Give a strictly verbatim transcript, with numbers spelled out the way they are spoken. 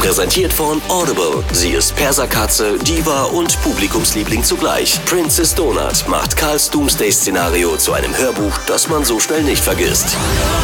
Präsentiert von Audible. Sie ist Perserkatze, Diva und Publikumsliebling zugleich. Princess Donut macht Karls Doomsday-Szenario zu einem Hörbuch, das man so schnell nicht vergisst.